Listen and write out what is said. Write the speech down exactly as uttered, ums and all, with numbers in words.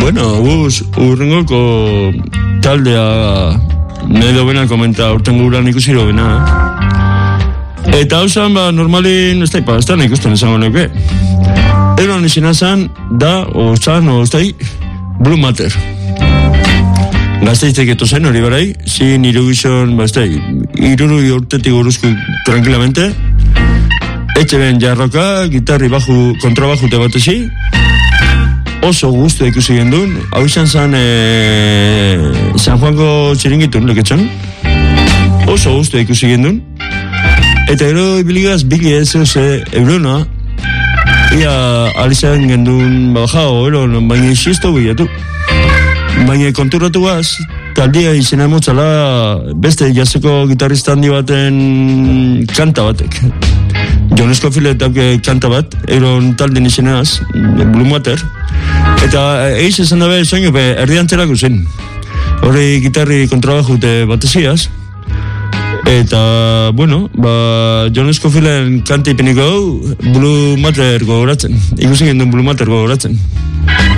Bueno, guz, urrengoko taldea nahi dobena komenta urten guran ikusi dobena. Eta hau zan, ba, normalin, ez da, ez da, ikusten esango nuke. Eroan izena zan, da, o zan, o ez da, Blue Matter. Gazteiztek eto zen, hori barai, zin irugizon, ba, ez da, iruru urtetik uruzku tranquilamente. Etxe ben jarroka, gitarri baju, kontrabaju te batezi. Oso guztu ikusi gendun, hau izan zan e, San Juanko txiringitun leketxan. Oso guztu ikusi gendun. Eta gero ibiligaz bili ez ez eurona, ia alizan gendun bajao, eron, baina xisto bilatu. Baina konturatu gaz, taldia izena emotzala beste jazeko gitarrista handi baten kanta batek. John Scofield kanta bat, eron talden izenaz, Blue Matter. Eta eiz esan dabe soinu be erdiantzerako zen. Horri gitarri kontrabajute bateziaz. Eta, bueno, ba, John Scofielden kanta ipeniko hau Blue Matter gogoratzen. Ikusi gendun Blue Matter gogoratzen.